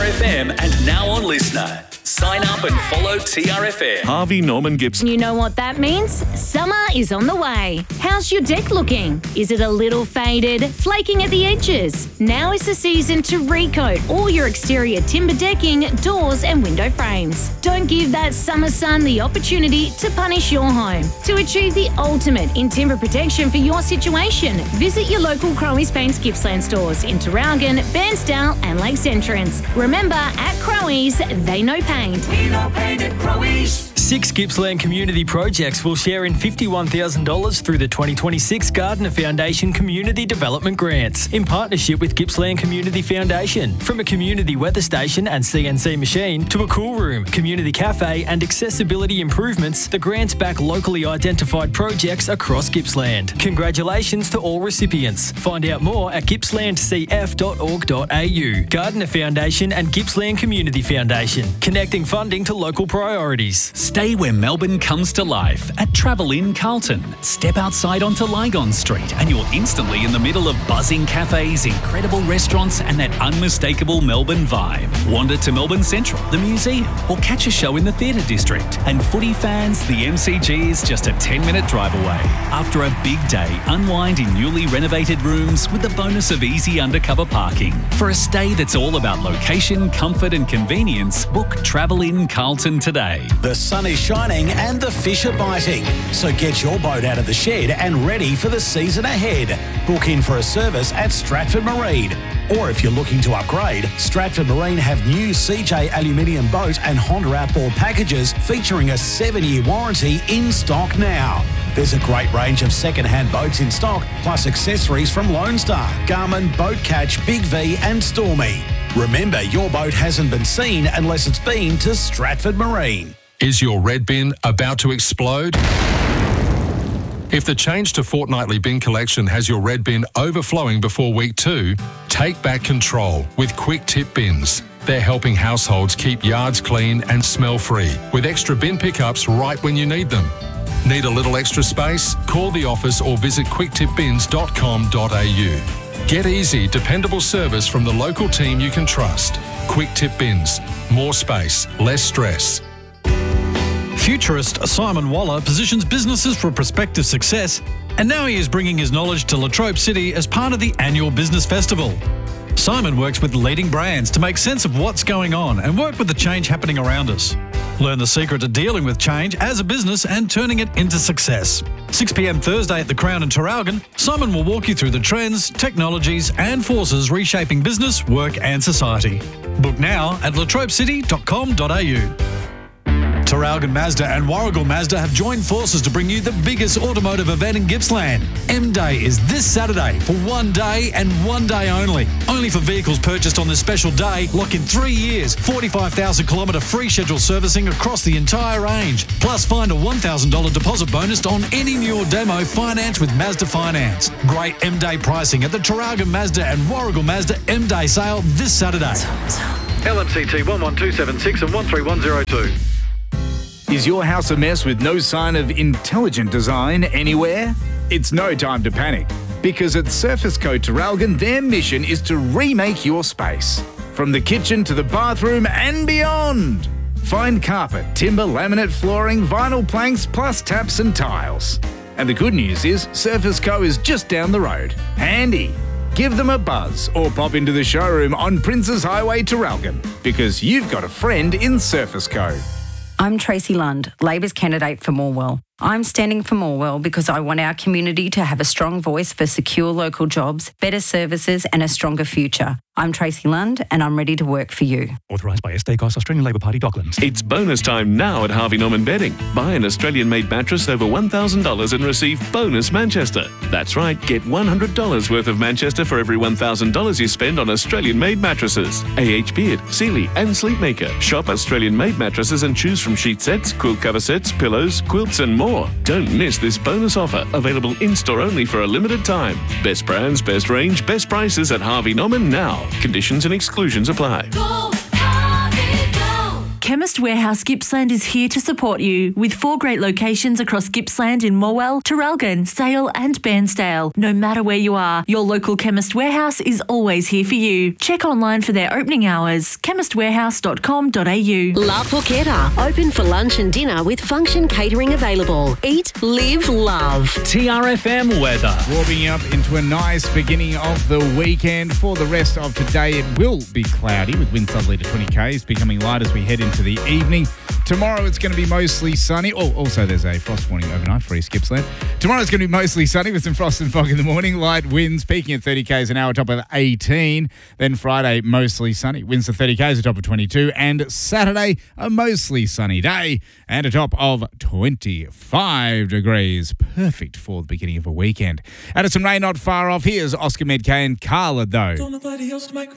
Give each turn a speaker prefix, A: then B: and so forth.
A: TRFM and now on Listener. Sign up and follow TRFM.
B: Harvey Norman Gibson.
C: You know what that means? Summer is on the way. How's your deck looking? Is it a little faded, flaking at the edges? Now is the season to recoat all your exterior timber decking, doors and window frames. Don't give that summer sun the opportunity to punish your home. To achieve the ultimate in timber protection for your situation, visit your local Crowe's Paints Gippsland stores in Traralgon, Bairnsdale and Lakes Entrance. Remember, at Crowe's, they know paint.
D: We know paint at Crowe's.
E: 6 Gippsland community projects will share in $51,000 through the 2026 Gardner Foundation Community Development Grants in partnership with Gippsland Community Foundation. From a community weather station and CNC machine to a cool room, community cafe and accessibility improvements, the grants back locally identified projects across Gippsland. Congratulations to all recipients. Find out more at gippslandcf.org.au. Gardner Foundation and Gippsland Community Foundation, connecting funding to local priorities.
F: Stay where Melbourne comes to life at Travel Inn Carlton. Step outside onto Lygon Street and you're instantly in the middle of buzzing cafes, incredible restaurants and that unmistakable Melbourne vibe. Wander to Melbourne Central, the museum, or catch a show in the theatre district. And footy fans, the MCG is just a 10-minute drive away. After a big day, unwind in newly renovated rooms with the bonus of easy undercover parking. For a stay that's all about location, comfort and convenience, book Travel Inn Carlton today.
G: The sun is shining and the fish are biting. So get your boat out of the shed and ready for the season ahead. Book in for a service at Stratford Marine. Or if you're looking to upgrade, Stratford Marine have new CJ aluminium boat and Honda outboard packages featuring a 7-year warranty in stock now. There's a great range of second-hand boats in stock, plus accessories from Lone Star, Garmin, Boat Catch, Big V and Stormy. Remember, your boat hasn't been seen unless it's been to Stratford Marine.
H: Is your red bin about to explode? If the change to fortnightly bin collection has your red bin overflowing before week 2, take back control with Quick Tip Bins. They're helping households keep yards clean and smell-free with extra bin pickups right when you need them. Need a little extra space? Call the office or visit quicktipbins.com.au. Get easy, dependable service from the local team you can trust. Quick Tip Bins. More space, less stress.
I: Futurist Simon Waller positions businesses for prospective success, and now he is bringing his knowledge to Latrobe City as part of the annual business festival. Simon works with leading brands to make sense of what's going on and work with the change happening around us. Learn the secret to dealing with change as a business and turning it into success. 6 p.m. Thursday at the Crown in Traralgon, Simon will walk you through the trends, technologies and forces reshaping business, work and society. Book now at latrobecity.com.au. Traralgon Mazda and Warragul Mazda have joined forces to bring you the biggest automotive event in Gippsland. M-Day is this Saturday for 1 day and 1 day only. Only for vehicles purchased on this special day. Lock in 3 years, 45,000 kilometre free scheduled servicing across the entire range. Plus find a $1,000 deposit bonus on any new or demo finance with Mazda Finance. Great M-Day pricing at the Traralgon Mazda and Warragul Mazda M-Day sale this Saturday.
J: LMCT 11276 and 13102.
K: Is your house a mess with no sign of intelligent design anywhere? It's no time to panic, because at Surface Co Traralgon, their mission is to remake your space. From the kitchen to the bathroom and beyond. Find carpet, timber, laminate flooring, vinyl planks, plus taps and tiles. And the good news is, Surface Co is just down the road. Handy. Give them a buzz or pop into the showroom on Princes Highway Traralgon, because you've got a friend in Surface Co.
L: I'm Tracy Lund, Labor's candidate for Morwell. I'm standing for Morwell because I want our community to have a strong voice for secure local jobs, better services and a stronger future. I'm Tracy Lund and I'm ready to work for you.
M: Authorised by SDACOS, Australian Labor Party, Docklands.
B: It's bonus time now at Harvey Norman Bedding. Buy an Australian-made mattress over $1,000 and receive bonus Manchester. That's right, get $100 worth of Manchester for every $1,000 you spend on Australian-made mattresses. AH Beard, Sealy and Sleepmaker. Shop Australian-made mattresses and choose from sheet sets, quilt cover sets, pillows, quilts and more. Don't miss this bonus offer, available in-store only for a limited time. Best brands, best range, best prices at Harvey Norman now. Conditions and exclusions apply.
D: Go, Harvey, go.
N: Chemist Warehouse Gippsland is here to support you with 4 great locations across Gippsland in Morwell, Traralgon, Sale and Bairnsdale. No matter where you are, your local Chemist Warehouse is always here for you. Check online for their opening hours, chemistwarehouse.com.au.
O: La Porchetta, open for lunch and dinner with function catering available. Eat, live, love.
F: TRFM weather.
K: Warming up into a nice beginning of the weekend. For the rest of today, it will be cloudy with winds southerly to 20 k's, becoming light as we head into the evening. Tomorrow it's going to be mostly sunny. Oh, also there's a frost warning overnight for East Gippsland. Tomorrow it's going to be mostly sunny with some frost and fog in the morning. Light winds peaking at 30 k's an hour, top of 18. Then Friday, mostly sunny. Winds to 30 k's, a top of 22. And Saturday, a mostly sunny day and a top of 25 degrees. Perfect for the beginning of a weekend. Out of some rain not far off, here's Oscar Medkay and Carla, though.
D: Don't nobody else to make